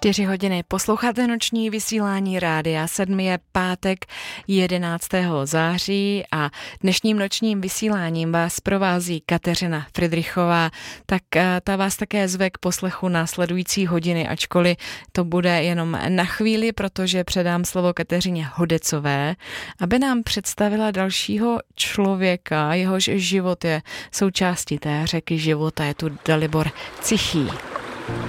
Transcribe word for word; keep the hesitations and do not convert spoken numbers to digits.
Čtyři hodiny. Posloucháte noční vysílání Rádia sedm, je pátek jedenáctého září a dnešním nočním vysíláním vás provází Kateřina Fridrichová, tak ta vás také zve k poslechu následující hodiny, ačkoliv to bude jenom na chvíli, protože předám slovo Kateřině Hodecové, aby nám představila dalšího člověka, jehož život je součástí té řeky života, je tu Dalibor Cichý.